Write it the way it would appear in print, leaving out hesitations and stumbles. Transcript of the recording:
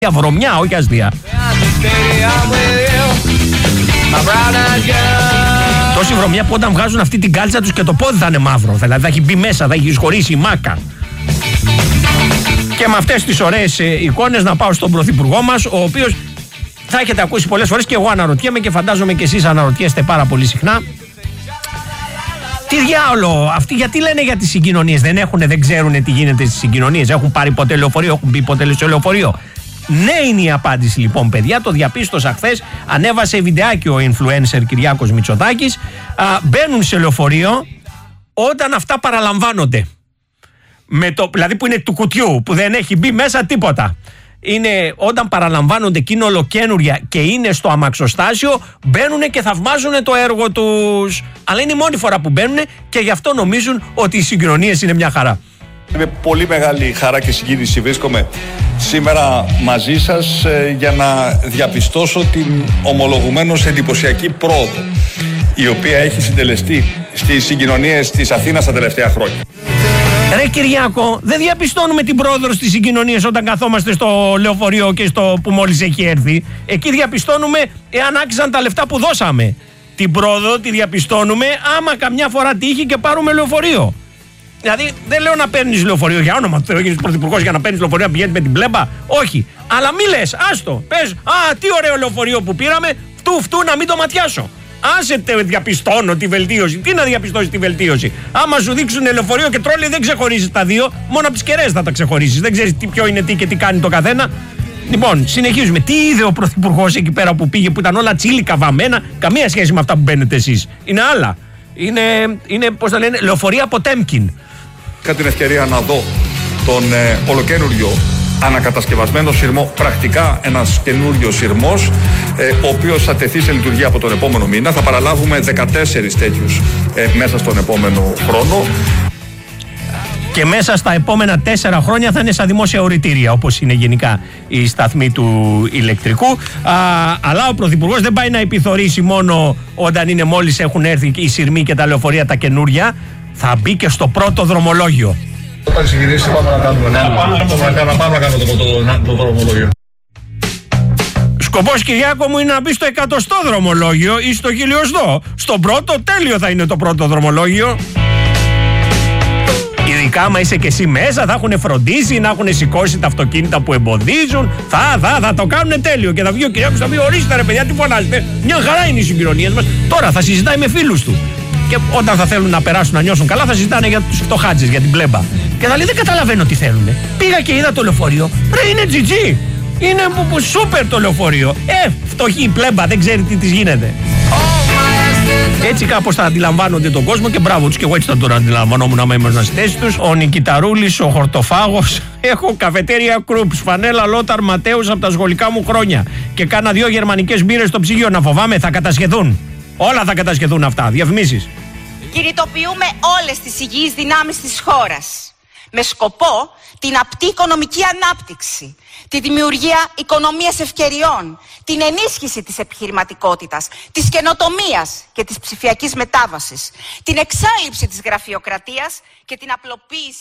Βρωμιά, όχι αστεία. Τόση βρωμιά που όταν βγάζουν αυτή την κάλτσα τους και το πόδι θα είναι μαύρο. Δηλαδή θα έχει μπει μέσα, θα έχει σχωρήσει η μάκα. Και με αυτές τις ωραίες εικόνες να πάω στον πρωθυπουργό μας, ο οποίος θα έχετε ακούσει πολλές φορές και εγώ αναρωτιέμαι και φαντάζομαι και εσείς αναρωτιέστε πάρα πολύ συχνά. Τι διάολο, αυτοί γιατί λένε για τις συγκοινωνίες, δεν ξέρουν τι γίνεται στις συγκοινωνίες, έχουν πάρει ποτέ λεωφορείο, έχουν μπει ποτέ σε λεωφορείο. Ναι, είναι η απάντηση λοιπόν, παιδιά. Το διαπίστωσα χθες. Ανέβασε βιντεάκι ο influencer Κυριάκος Μητσοτάκης. Μπαίνουν σε λεωφορείο όταν αυτά παραλαμβάνονται. Δηλαδή που είναι του κουτιού, που δεν έχει μπει μέσα τίποτα. Είναι όταν παραλαμβάνονται και είναι ολοκαίνουρια και είναι στο αμαξοστάσιο, μπαίνουν και θαυμάζουν το έργο τους. Αλλά είναι η μόνη φορά που μπαίνουν και γι' αυτό νομίζουν ότι οι συγκοινωνίες είναι μια χαρά. Με πολύ μεγάλη χαρά και συγκίνηση βρίσκομαι σήμερα μαζί σας για να διαπιστώσω την ομολογουμένως εντυπωσιακή πρόοδο η οποία έχει συντελεστεί στις συγκοινωνίες της Αθήνας τα τελευταία χρόνια. Ρε Κυριάκο, δεν διαπιστώνουμε την πρόοδο στις συγκοινωνίες όταν καθόμαστε στο λεωφορείο και που μόλις έχει έρθει. Εκεί διαπιστώνουμε εάν άξιζαν τα λεφτά που δώσαμε. Την πρόοδο τη διαπιστώνουμε άμα καμιά φορά τύχει και πάρουμε λεωφορείο. Δηλαδή, δεν λέω να παίρνεις λεωφορείο για όνομα του Θεού, γίνεις πρωθυπουργός για να παίρνεις λεωφορείο να πηγαίνεις με την πλέμπα. Όχι. Αλλά μη λες, άστο. Πες, τι ωραίο λεωφορείο που πήραμε, φτού να μην το ματιάσω. Άσε διαπιστώνω τη βελτίωση. Τι να διαπιστώσει τη βελτίωση. Άμα σου δείξουν λεωφορείο και τρόλι δεν ξεχωρίζεις τα δύο, μόνο από τις κεραίες θα τα ξεχωρίσεις. Δεν ξέρεις ποιο είναι τι και τι κάνει το καθένα. Λοιπόν, συνεχίζουμε. Τι είδε ο πρωθυπουργός εκεί πέρα που πήγε, που ήταν όλα τσίλικα βαμμένα, καμία σχέση με αυτά που μπαίνετε εσείς. Είναι άλλα. Είναι πώς τα λένε, λεωφορεία από Τέμκιν. Είχα την ευκαιρία να δω τον ολοκένουργιο ανακατασκευασμένο σειρμό, πρακτικά ένας καινούριος σειρμός, ο οποίος θα τεθεί σε λειτουργία από τον επόμενο μήνα. Θα παραλάβουμε 14 τέτοιους μέσα στον επόμενο χρόνο. Και μέσα στα επόμενα 4 χρόνια θα είναι στα δημόσια οριτήρια, όπως είναι γενικά η σταθμή του ηλεκτρικού. Αλλά ο πρωθυπουργός δεν πάει να επιθωρήσει μόνο όταν είναι μόλις έχουν έρθει οι σειρμοί και τα λεωφορεία τα καινούρια. Θα μπει και στο πρώτο δρομολόγιο. Όταν συγκινήσει πάμε να κάνουμε πάμε να κάνουμε το δρομολόγιο. Σκοπός, Κυριάκο μου, είναι να μπει στο 100ο δρομολόγιο ή στο 1000ο. Στο πρώτο τέλειο θα είναι το πρώτο δρομολόγιο. Ειδικά άμα είσαι και εσύ μέσα, θα έχουν φροντίσει να έχουν σηκώσει τα αυτοκίνητα που εμποδίζουν. Θα το κάνουν τέλειο. Και θα βγει ο Κυριάκος, θα πει: ορίστε ρε παιδιά, τι φωνάζετε. Μια χαρά είναι οι συγκοινωνίες μας. Τώρα θα συζητάει με φίλους του. Και όταν θα θέλουν να περάσουν να νιώσουν καλά, θα συζητάνε για τους φτωχάτζες, για την πλέμπα. Και θα λέει: δεν καταλαβαίνω τι θέλουν. Πήγα και είδα το λεωφορείο. Ρε, είναι GG. Είναι σούπερ το λεωφορείο. Φτωχή η πλέμπα, δεν ξέρει τι της γίνεται. Έτσι κάπως θα αντιλαμβάνονται τον κόσμο και μπράβο τους, και εγώ έτσι θα τον αντιλαμβανόμουν άμα ήμουν στη θέση τους. Ο Νικηταρούλης, ο Χορτοφάγος. Έχω καφετέρια Κρούπς, φανέλα Λόταρ Ματέους από τα σχολικά μου χρόνια. Και κάνα 2 γερμανικές μπύρες στο ψυγείο. Να φοβάμαι, θα κατασχεθούν. Όλα θα κατασχεθούν αυτά. Διαφημίσεις. Κινητοποιούμε όλες τις υγιείς δυνάμεις της χώρας με σκοπό την απτή οικονομική ανάπτυξη, τη δημιουργία οικονομίας ευκαιριών, την ενίσχυση της επιχειρηματικότητας, της καινοτομίας και της ψηφιακής μετάβασης, την εξάλληψη της γραφειοκρατίας και την απλοποίηση